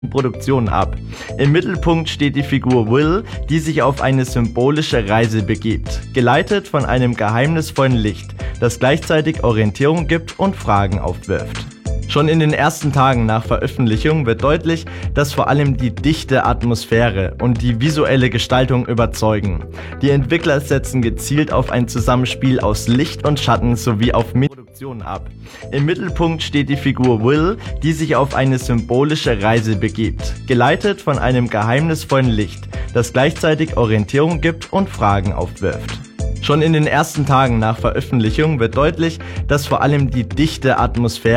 Produktion ab. Im Mittelpunkt steht die Figur Will, die sich auf eine symbolische Reise begibt, geleitet von einem geheimnisvollen Licht, das gleichzeitig Orientierung gibt und Fragen aufwirft. Schon in den ersten Tagen nach Veröffentlichung wird deutlich, dass vor allem die dichte Atmosphäre und die visuelle Gestaltung überzeugen. Die Entwickler setzen gezielt auf ein Zusammenspiel aus Licht und Schatten sowie auf Produktion ab. Im Mittelpunkt steht die Figur Will, die sich auf eine symbolische Reise begibt, geleitet von einem geheimnisvollen Licht, das gleichzeitig Orientierung gibt und Fragen aufwirft. Schon in den ersten Tagen nach Veröffentlichung wird deutlich, dass vor allem die dichte Atmosphäre